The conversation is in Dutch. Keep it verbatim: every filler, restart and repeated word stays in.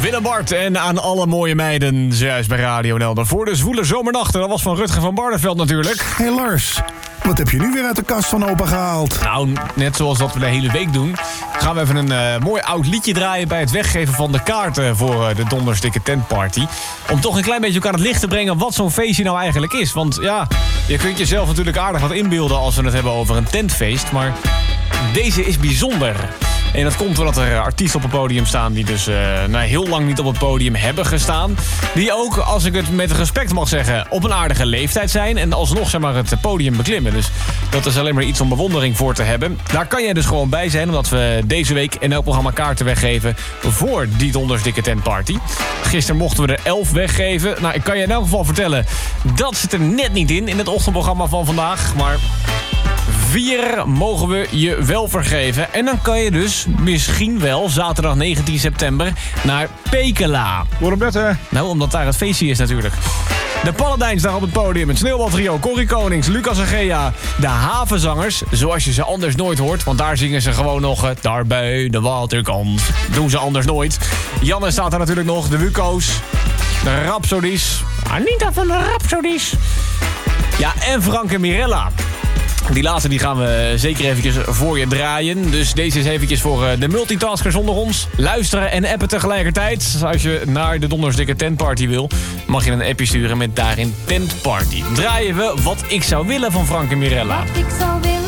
Willem Bart en aan alle mooie meiden, zojuist bij Radio Nelder. Voor de zwoele zomernachten, dat was van Rutger van Barneveld natuurlijk. Hé hey Lars, wat heb je nu weer uit de kast van opa gehaald? Nou, net zoals dat we de hele week doen, gaan we even een uh, mooi oud liedje draaien bij het weggeven van de kaarten voor uh, de Dondersdikke Tentparty. Om toch een klein beetje ook aan het licht te brengen wat zo'n feestje nou eigenlijk is. Want ja, je kunt jezelf natuurlijk aardig wat inbeelden als we het hebben over een tentfeest. Maar deze is bijzonder. En dat komt doordat er artiesten op het podium staan die dus uh, nou, heel lang niet op het podium hebben gestaan. Die ook, als ik het met respect mag zeggen, op een aardige leeftijd zijn. En alsnog zeg maar, het podium beklimmen. Dus dat is alleen maar iets om bewondering voor te hebben. Daar kan jij dus gewoon bij zijn, omdat we deze week in elk programma kaarten weggeven voor die Dondersdikke Tentparty. Gisteren mochten we er elf weggeven. Nou, ik kan je in elk geval vertellen, dat zit er net niet in, in het ochtendprogramma van vandaag. Maar vier mogen we je wel vergeven. En dan kan je dus misschien wel zaterdag negentien september naar Pekela. Waarom dat, hè? Nou, omdat daar het feestje is natuurlijk. De Paladijns daar op het podium. Het Sneeuwbaltrio, Corrie Konings, Lucas en Gea. De Havenzangers, zoals je ze anders nooit hoort. Want daar zingen ze gewoon nog het daar bij de waterkant. Doen ze anders nooit. Janne staat daar natuurlijk nog. De Wuko's. De Rhapsodies. Anita van de Rhapsodies. Ja, en Frank en Mirella. Die laatste die gaan we zeker eventjes voor je draaien. Dus deze is eventjes voor de multitaskers onder ons. Luisteren en appen tegelijkertijd. Als je naar de Dondersdikke Tentparty wil, mag je een appje sturen met daarin Tentparty. Draaien we Wat ik zou willen van Frank en Mirella. Wat ik zou willen.